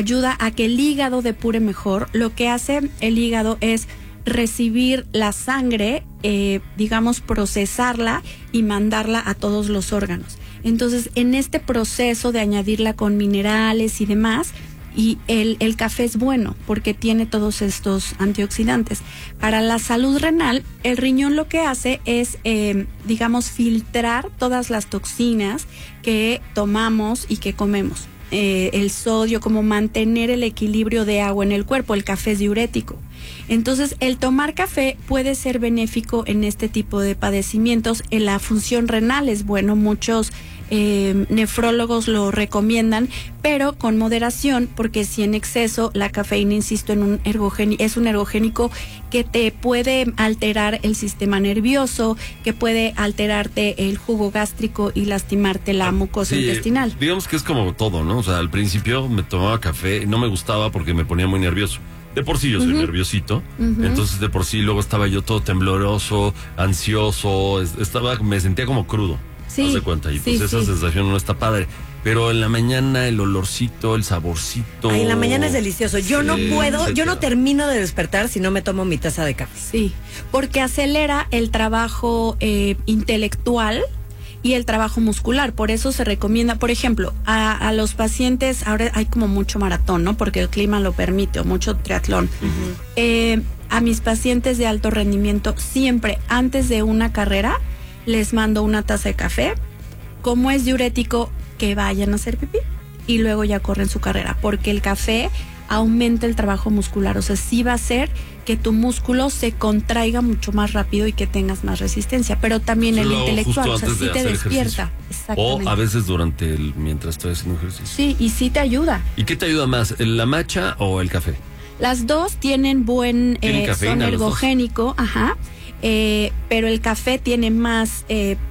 ayuda a que el hígado depure mejor. Lo que hace el hígado es recibir la sangre, digamos, procesarla y mandarla a todos los órganos. Entonces, en este proceso de añadirla con minerales y demás, y el café es bueno porque tiene todos estos antioxidantes. Para la salud renal, el riñón lo que hace es, digamos, filtrar todas las toxinas que tomamos y que comemos. El sodio, como mantener el equilibrio de agua en el cuerpo. El café es diurético. Entonces, el tomar café puede ser benéfico en este tipo de padecimientos. En la función renal es bueno, muchos nefrólogos lo recomiendan, pero con moderación, porque si en exceso la cafeína, insisto, es un ergogénico que te puede alterar el sistema nervioso, que puede alterarte el jugo gástrico y lastimarte la mucosa intestinal. Digamos que es como todo, ¿no? O sea, al principio me tomaba café, no me gustaba porque me ponía muy nervioso. De por sí yo soy nerviosito, entonces de por sí luego estaba yo todo tembloroso, ansioso, me sentía como crudo. Sí, haz de cuenta, y pues esa sensación no está padre. Pero en la mañana el olorcito, el saborcito. Ay, en la mañana es delicioso. Yo no puedo, yo no termino de despertar si no me tomo mi taza de café. Sí, porque acelera el trabajo intelectual y el trabajo muscular. Por eso se recomienda, por ejemplo, a los pacientes, ahora hay como mucho maratón, ¿no? Porque el clima lo permite, o mucho triatlón. A mis pacientes de alto rendimiento, siempre antes de una carrera, les mando una taza de café. Como es diurético, que vayan a hacer pipí y luego ya corren su carrera, porque el café aumenta el trabajo muscular. O sea, sí va a hacer que tu músculo se contraiga mucho más rápido y que tengas más resistencia, pero también el intelectual, o sea, sí te despierta. O a veces mientras estoy haciendo ejercicio. Sí, y sí te ayuda. ¿Y qué te ayuda más, la matcha o el café? Las dos tienen buen son ergogénico, pero el café tiene más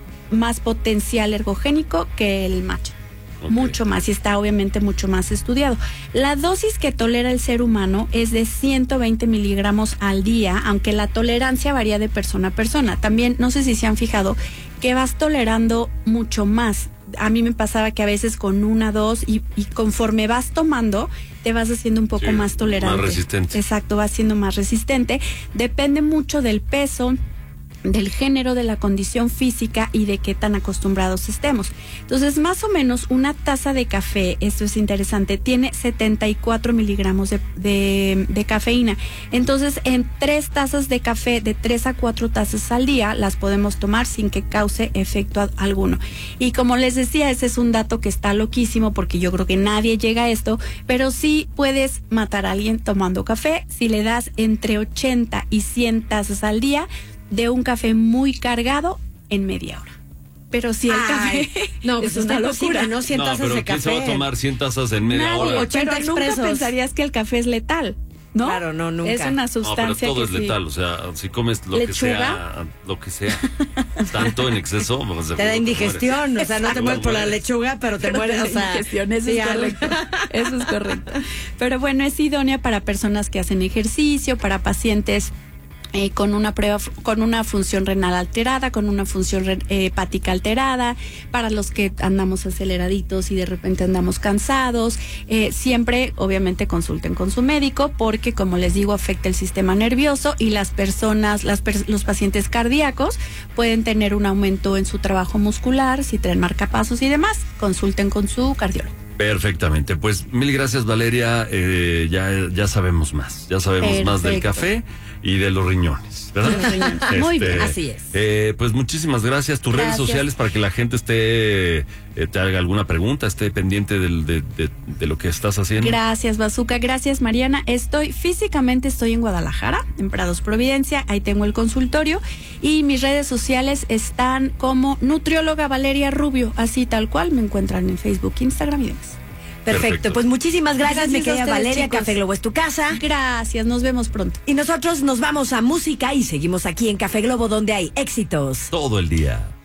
potencial ergogénico que el matcha. Okay. Mucho más, y está obviamente mucho más estudiado. La dosis que tolera el ser humano es de 120 miligramos al día, aunque la tolerancia varía de persona a persona. También, no sé si se han fijado, que vas tolerando mucho más. A mí me pasaba que a veces con 1, 2 y conforme vas tomando, te vas haciendo un poco más tolerante. Más resistente. Exacto, vas siendo más resistente. Depende mucho del peso, del género, de la condición física y de qué tan acostumbrados estemos. Entonces, más o menos una taza de café, esto es interesante, tiene 74 miligramos de cafeína. Entonces, en 3 tazas de café, de 3 a 4 tazas al día, las podemos tomar sin que cause efecto alguno. Y como les decía, ese es un dato que está loquísimo, porque yo creo que nadie llega a esto, pero sí puedes matar a alguien tomando café si le das entre 80 y 100 tazas al día de un café muy cargado en media hora. Pero si el café no, pues es una locura, ¿no? 100 tazas pero de café. ¿quién se va a tomar 100 tazas en media hora? 80 pero nunca expresos. pensarías que el café es letal, ¿no? Claro, no, nunca. Es una sustancia pero todo que es letal, o sea, si comes lo que sea, tanto en exceso, te da indigestión, o sea, no te mueres por la lechuga, pero te mueres, o sea, indigestión, eso es correcto. Eso es correcto. Pero bueno, es idónea para personas que hacen ejercicio, para pacientes con una función renal alterada, con una función hepática alterada, para los que andamos aceleraditos y de repente andamos cansados. Siempre, obviamente, consulten con su médico, porque, como les digo, afecta el sistema nervioso, y las personas, los pacientes cardíacos pueden tener un aumento en su trabajo muscular, si traen marcapasos y demás. Consulten con su cardiólogo. Perfectamente, pues mil gracias, Valeria. Ya sabemos más, más del café y de los riñones, ¿verdad? Muy bien, así es. Pues muchísimas gracias. Tus redes sociales para que la gente te haga alguna pregunta, esté pendiente de lo que estás haciendo. Gracias, Bazooka. Gracias, Mariana. Físicamente estoy en Guadalajara, en Prados, Providencia. Ahí tengo el consultorio, y mis redes sociales están como nutrióloga Valeria Rubio, así tal cual me encuentran en Facebook, Instagram y demás. Perfecto, pues muchísimas gracias mi querida Valeria. Chicos. Café Globo es tu casa. Gracias, nos vemos pronto. Y nosotros nos vamos a música y seguimos aquí en Café Globo, donde hay éxitos todo el día.